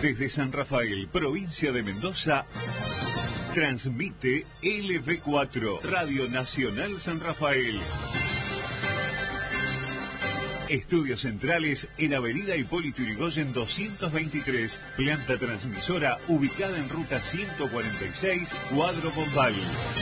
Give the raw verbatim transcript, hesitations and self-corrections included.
Desde San Rafael, provincia de Mendoza, transmite L B cuatro, Radio Nacional San Rafael. Estudios centrales en Avenida Hipólito Yrigoyen doscientos veintitrés, planta transmisora ubicada en ruta ciento cuarenta y seis, Cuadro Bombal.